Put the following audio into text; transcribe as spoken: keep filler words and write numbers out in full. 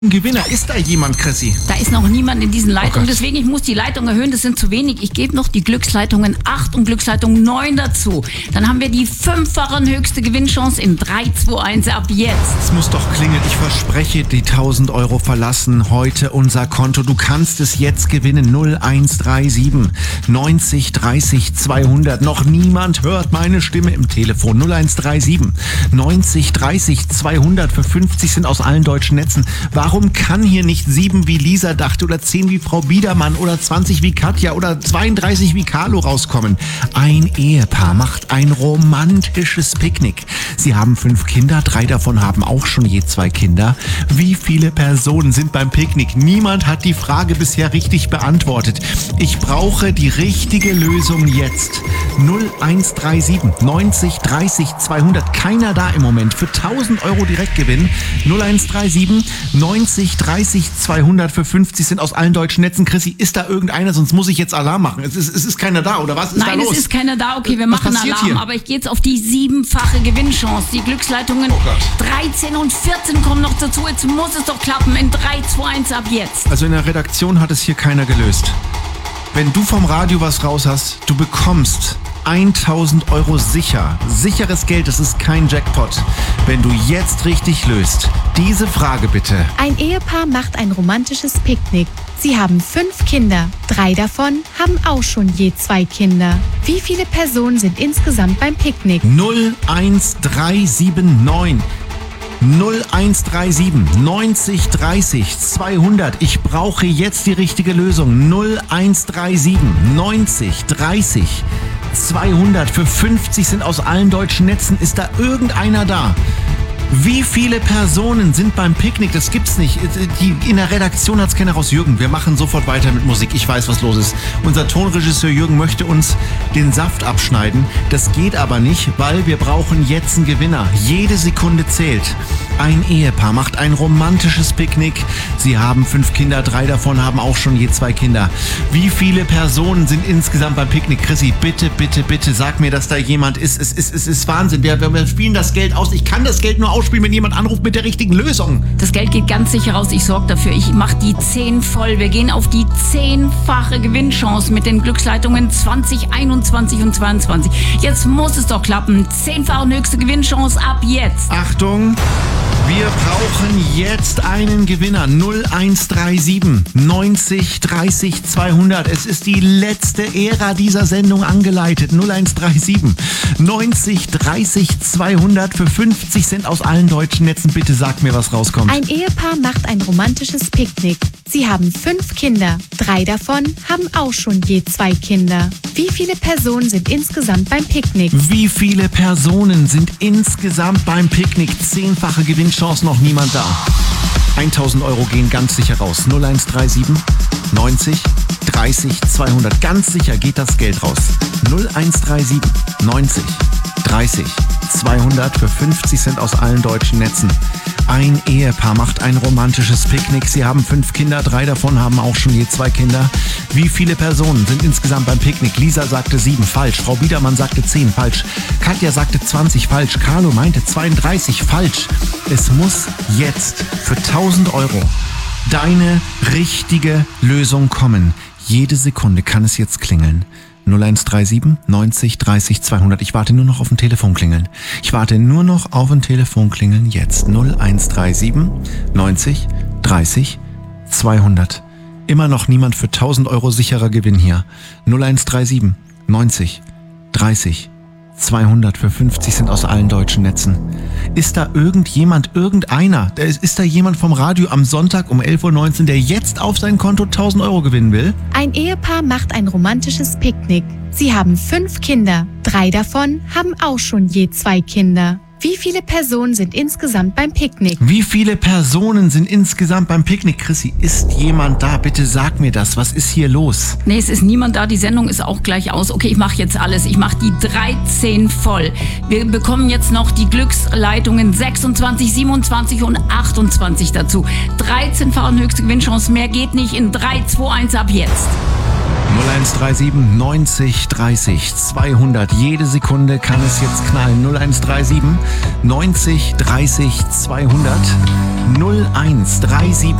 Gewinner. Ist da jemand, Chrissy? Da ist noch niemand in diesen Leitungen, Oh deswegen ich muss die Leitung erhöhen, das sind zu wenig. Ich gebe noch die Glücksleitungen acht und Glücksleitung neun dazu. Dann haben wir die fünffache höchste Gewinnchance in drei, zwei, eins ab jetzt. Es muss doch klingeln. Ich verspreche, die tausend Euro verlassen heute unser Konto. Du kannst es jetzt gewinnen. null eins drei sieben neunzig dreißig zweihundert. Noch niemand hört meine Stimme im Telefon. null eins drei sieben neunzig dreißig zweihundert. Für fünfzig sind aus allen deutschen Netzen. Warum kann hier nicht sieben wie Lisa dachte oder zehn wie Frau Biedermann oder zwanzig wie Katja oder zweiunddreißig wie Carlo rauskommen? Ein Ehepaar macht ein romantisches Picknick. Sie haben fünf Kinder, drei davon haben auch schon je zwei Kinder. Wie viele Personen sind beim Picknick? Niemand hat die Frage bisher richtig beantwortet. Ich brauche die richtige Lösung jetzt. null eins drei sieben neunzig dreißig zweihundert. Keiner da im Moment. Für tausend Euro Direktgewinn. null eins drei sieben neunzig dreißig zweihundert für fünfzig sind aus allen deutschen Netzen. Chrissy, ist da irgendeiner? Sonst muss ich jetzt Alarm machen. Es ist, es ist keiner da, oder was ist Nein, da los? Nein, es ist keiner da. Okay, wir Was machen passiert Alarm. hier? Aber ich gehe jetzt auf die siebenfache Gewinnchance. Die Glücksleitungen Oh Gott. dreizehn und vierzehn kommen noch dazu. Jetzt muss es doch klappen. In drei, zwei, eins ab jetzt. Also in der Redaktion hat es hier keiner gelöst. Wenn du vom Radio was raus hast, du bekommst tausend Euro sicher. Sicheres Geld, das ist kein Jackpot. Wenn du jetzt richtig löst. Diese Frage bitte. Ein Ehepaar macht ein romantisches Picknick. Sie haben fünf Kinder. Drei davon haben auch schon je zwei Kinder. Wie viele Personen sind insgesamt beim Picknick? null eins drei sieben neun null eins drei sieben neunzig dreißig zweihundert. Ich brauche jetzt die richtige Lösung. null eins drei sieben neunzig dreißig zweihundert. Für fünfzig sind aus allen deutschen Netzen. Ist da irgendeiner da? Wie viele Personen sind beim Picknick? Das gibt's nicht. Die, in der Redaktion hat's keiner raus. Jürgen, wir machen sofort weiter mit Musik. Ich weiß, was los ist. Unser Tonregisseur Jürgen möchte uns den Saft abschneiden. Das geht aber nicht, weil wir brauchen jetzt einen Gewinner. Jede Sekunde zählt. Ein Ehepaar macht ein romantisches Picknick. Sie haben fünf Kinder, drei davon haben auch schon je zwei Kinder. Wie viele Personen sind insgesamt beim Picknick? Chrissy, bitte, bitte, bitte, sag mir, dass da jemand ist. Es ist, es ist Wahnsinn. Wir, wir spielen das Geld aus. Ich kann das Geld nur ausspielen, wenn jemand anruft mit der richtigen Lösung. Das Geld geht ganz sicher raus. Ich sorge dafür. Ich mache die zehn voll. Wir gehen auf die zehnfache Gewinnchance mit den Glücksleitungen zwanzig, einundzwanzig und zweiundzwanzig. Jetzt muss es doch klappen. Zehnfache höchste Gewinnchance ab jetzt. Achtung, wir brauchen jetzt einen Gewinner. null eins drei sieben neunzig dreißig zweihundert. Es ist die letzte Ära dieser Sendung angeleitet. null eins drei sieben neunzig dreißig zweihundert. Für fünfzig sind aus allen deutschen Netzen. Bitte sag mir, was rauskommt. Ein Ehepaar macht ein romantisches Picknick. Sie haben fünf Kinder. Drei davon haben auch schon je zwei Kinder. Wie viele Personen sind insgesamt beim Picknick? Wie viele Personen sind insgesamt beim Picknick? Zehnfache Gewinnchance, noch niemand da. tausend Euro gehen ganz sicher raus. null eins drei sieben neunzig dreißig zweihundert. Ganz sicher geht das Geld raus. null eins drei sieben neunzig dreißig zweihundert. Für fünfzig sind aus allen deutschen Netzen. Ein Ehepaar macht ein romantisches Picknick. Sie haben fünf Kinder, drei davon haben auch schon je zwei Kinder. Wie viele Personen sind insgesamt beim Picknick? Lisa sagte sieben, falsch. Frau Biedermann sagte zehn, falsch. Katja sagte zwanzig, falsch. Carlo meinte zweiunddreißig, falsch. Es muss jetzt für tausend Euro deine richtige Lösung kommen. Jede Sekunde kann es jetzt klingeln. null eins drei sieben neunzig dreißig zweihundert. Ich warte nur noch auf ein Telefonklingeln. Ich warte nur noch auf ein Telefonklingeln jetzt. null eins drei sieben neunzig dreißig zweihundert. Immer noch niemand für tausend Euro sicherer Gewinn hier. null eins drei sieben neunzig dreißig zweihundert. Für fünfzig sind aus allen deutschen Netzen. Ist da irgendjemand, irgendeiner, ist da jemand vom Radio am Sonntag um elf Uhr neunzehn, der jetzt auf sein Konto tausend Euro gewinnen will? Ein Ehepaar macht ein romantisches Picknick. Sie haben fünf Kinder. Drei davon haben auch schon je zwei Kinder. Wie viele Personen sind insgesamt beim Picknick? Wie viele Personen sind insgesamt beim Picknick? Chrissy, ist jemand da? Bitte sag mir das. Was ist hier los? Nee, es ist niemand da. Die Sendung ist auch gleich aus. Okay, ich mache jetzt alles. Ich mache die dreizehn voll. Wir bekommen jetzt noch die Glücksleitungen sechsundzwanzig, siebenundzwanzig und achtundzwanzig dazu. dreizehnfache höchste Gewinnchance. Mehr geht nicht. In drei, zwei, eins ab jetzt. null eins drei sieben neunzig dreißig zweihundert. Jede Sekunde kann es jetzt knallen. null eins drei sieben neunzig dreißig zweihundert. null eins drei sieben